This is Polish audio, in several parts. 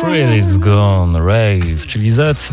Trail is gone, rave, czyli Z,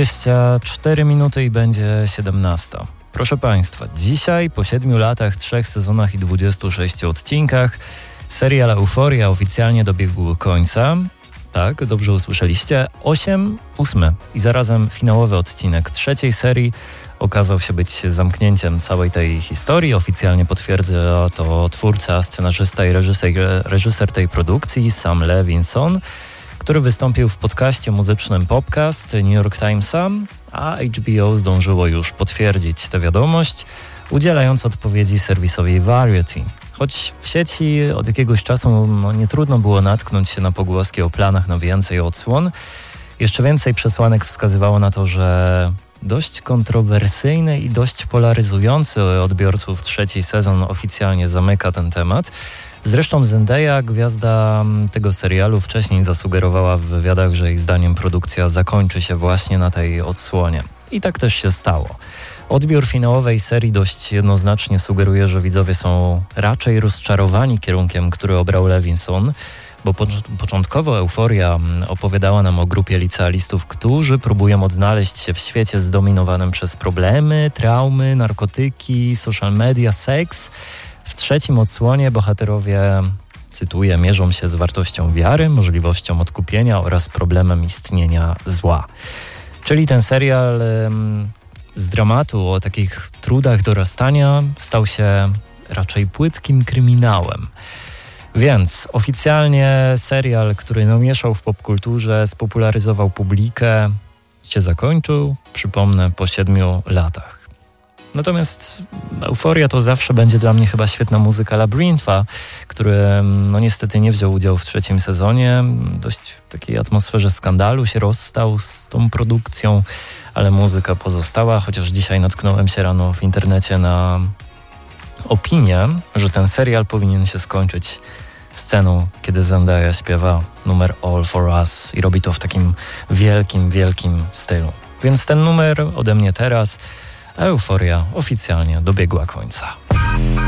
24 minuty i będzie 17. Proszę Państwa, dzisiaj po 7 latach, 3 sezonach i 26 odcinkach serial Euforia oficjalnie dobiegł końca. Tak, dobrze usłyszeliście. 8 i zarazem finałowy odcinek 3 serii okazał się być zamknięciem całej tej historii. Oficjalnie potwierdza to twórca, scenarzysta i reżyser tej produkcji, Sam Levinson, który wystąpił w podcaście muzycznym Popcast New York Timesa, a HBO zdążyło już potwierdzić tę wiadomość, udzielając odpowiedzi serwisowi Variety. Choć w sieci od jakiegoś czasu nie trudno było natknąć się na pogłoski o planach na więcej odsłon, jeszcze więcej przesłanek wskazywało na to, że dość kontrowersyjny i dość polaryzujący odbiorców 3 sezon oficjalnie zamyka ten temat. Zresztą Zendaya, gwiazda tego serialu, wcześniej zasugerowała w wywiadach, że jej zdaniem produkcja zakończy się właśnie na tej odsłonie. I tak też się stało. Odbiór finałowej serii dość jednoznacznie sugeruje, że widzowie są raczej rozczarowani kierunkiem, który obrał Levinson, bo początkowo Euforia opowiadała nam o grupie licealistów, którzy próbują odnaleźć się w świecie zdominowanym przez problemy, traumy, narkotyki, social media, seks. W 3 odsłonie bohaterowie, cytuję, mierzą się z wartością wiary, możliwością odkupienia oraz problemem istnienia zła. Czyli ten serial z dramatu o takich trudach dorastania stał się raczej płytkim kryminałem. Więc oficjalnie serial, który namieszał w popkulturze, spopularyzował publikę, się zakończył, przypomnę, po 7 latach. Natomiast Euforia to zawsze będzie dla mnie chyba świetna muzyka Labyrintha, który niestety nie wziął udziału w 3 sezonie. Dość w takiej atmosferze skandalu się rozstał z tą produkcją, ale muzyka pozostała, chociaż dzisiaj natknąłem się rano w internecie na opinię, że ten serial powinien się skończyć sceną, kiedy Zendaya śpiewa numer All For Us i robi to w takim wielkim, wielkim stylu. Więc ten numer ode mnie teraz, a Euforia oficjalnie dobiegła końca.